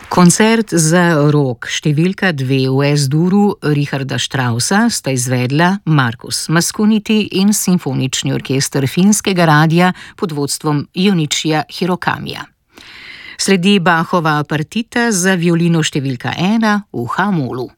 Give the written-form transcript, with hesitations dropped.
Koncert za rok številka 2 v S-duru Richarda Straussa sta izvedla Markus Maskuniti in Simfonični orkester finskega radia pod vodstvom Junichija Hirokamija. Sledi Bachova partita za violino številka 1 v H-molu.